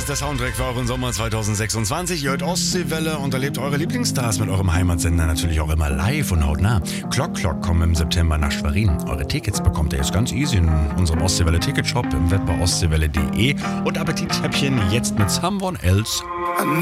der Soundtrack für euren Sommer 2026. Ihr hört Ostseewelle und erlebt eure Lieblingsstars mit eurem Heimatsender natürlich auch immer live und hautnah. Clock kommen im September nach Schwerin. Eure Tickets bekommt ihr jetzt ganz easy in unserem Ostseewelle Ticketshop im Web bei ostseewelle.de und Appetithäppchen jetzt mit Someone Else.